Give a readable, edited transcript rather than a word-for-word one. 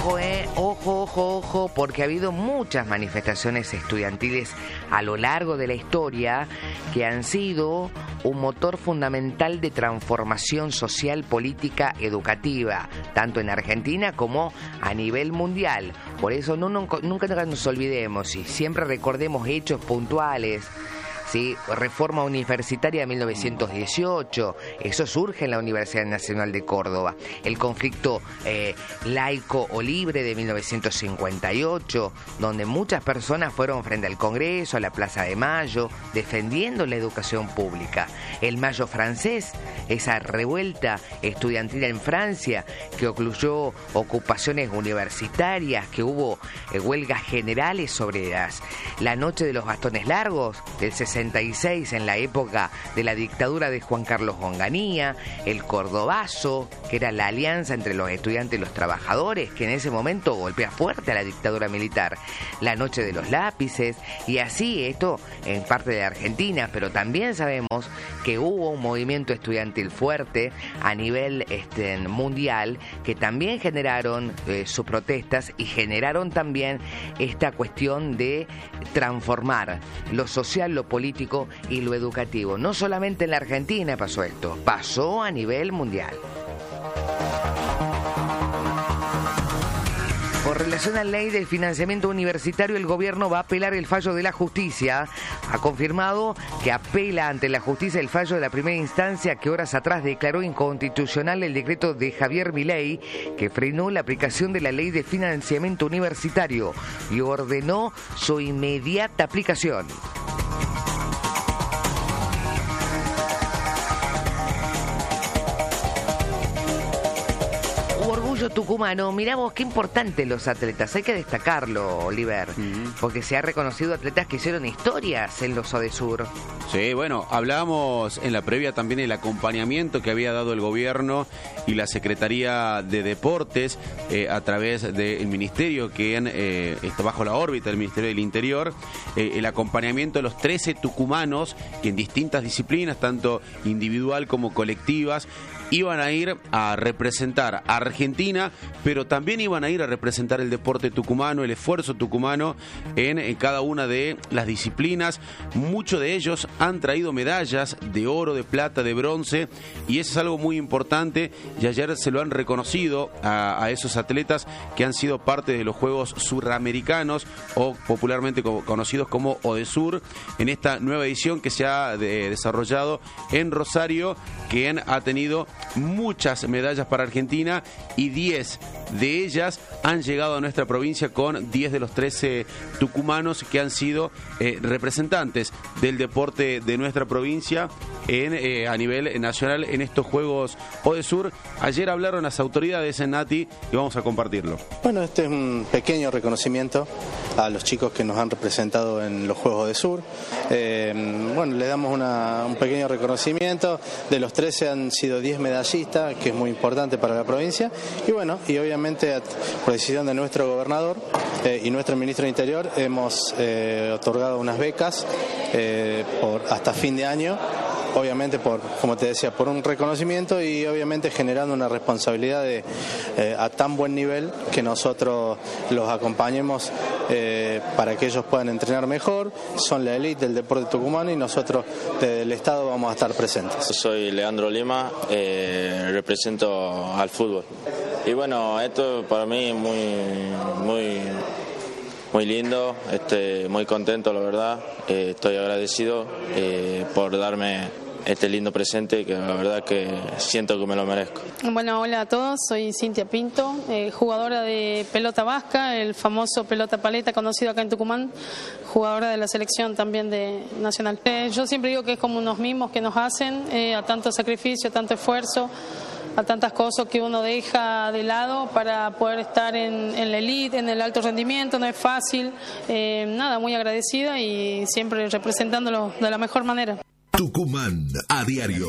Ojo, porque ha habido muchas manifestaciones estudiantiles a lo largo de la historia que han sido un motor fundamental de transformación social, política, educativa, tanto en Argentina como a nivel mundial. Por eso nunca nos olvidemos y siempre recordemos hechos puntuales. ¿Sí? Reforma universitaria de 1918, eso surge en la Universidad Nacional de Córdoba. El conflicto laico o libre de 1958, donde muchas personas fueron frente al Congreso, a la Plaza de Mayo, defendiendo la educación pública. El Mayo francés, esa revuelta estudiantil en Francia, que ocluyó ocupaciones universitarias, que hubo huelgas generales sobre la noche de los bastones largos, del 66 en la época de la dictadura de Juan Carlos Onganía, el Cordobazo, que era la alianza entre los estudiantes y los trabajadores, que en ese momento golpea fuerte a la dictadura militar, la noche de los lápices, y así esto en parte de Argentina, pero también sabemos que hubo un movimiento estudiantil fuerte a nivel mundial, que también generaron sus protestas y generaron también esta cuestión de transformar lo social, lo político y lo educativo. No solamente en la Argentina pasó esto, pasó a nivel mundial. Con relación a la ley del financiamiento universitario, el gobierno va a apelar el fallo de la justicia. Ha confirmado que apela ante la justicia el fallo de la primera instancia que horas atrás declaró inconstitucional el decreto de Javier Milei, que frenó la aplicación de la ley de financiamiento universitario y ordenó su inmediata aplicación. Orgullo tucumano, mirá vos, qué importante los atletas, hay que destacarlo, Oliver, porque se ha reconocido atletas que hicieron historias en los ODESUR. Sí, bueno, hablábamos en la previa también del acompañamiento que había dado el gobierno y la Secretaría de Deportes a través del ministerio que está bajo la órbita del Ministerio del Interior, el acompañamiento de los 13 tucumanos que en distintas disciplinas, tanto individual como colectivas, iban a ir a representar a Argentina, pero también iban a ir a representar el deporte tucumano, el esfuerzo tucumano en cada una de las disciplinas. Muchos de ellos han traído medallas de oro, de plata, de bronce, y eso es algo muy importante, y ayer se lo han reconocido a esos atletas que han sido parte de los Juegos Suramericanos, o popularmente conocidos como ODESUR, en esta nueva edición que se ha desarrollado en Rosario, que ha tenido muchas medallas para Argentina, y 10 de ellas han llegado a nuestra provincia con 10 de los 13 tucumanos que han sido representantes del deporte de nuestra provincia a nivel nacional en estos Juegos ODESUR. Ayer hablaron las autoridades en Nati y vamos a compartirlo. Bueno, este es un pequeño reconocimiento a los chicos que nos han representado en los Juegos ODESUR. Bueno, le damos un pequeño reconocimiento. De los 13 han sido 10 medallistas, que es muy importante para la provincia. Y bueno, y obviamente por decisión de nuestro gobernador y nuestro ministro de Interior hemos otorgado unas becas hasta fin de año. Obviamente como te decía, por un reconocimiento y obviamente generando una responsabilidad a tan buen nivel que nosotros los acompañemos para que ellos puedan entrenar mejor. Son la élite del deporte tucumano y nosotros desde el Estado vamos a estar presentes. Soy Leandro Lima, represento al fútbol. Y bueno, esto para mí es muy lindo, muy contento, la verdad. Estoy agradecido por darme este lindo presente, que la verdad que siento que me lo merezco. Bueno, hola a todos, soy Cintia Pinto, jugadora de pelota vasca, el famoso pelota paleta conocido acá en Tucumán, jugadora de la selección también nacional. Yo siempre digo que es como unos mimos que nos hacen a tanto sacrificio, a tanto esfuerzo, a tantas cosas que uno deja de lado para poder estar en la elite, en el alto rendimiento. No es fácil, nada, muy agradecida y siempre representándolo de la mejor manera. Tucumán a diario.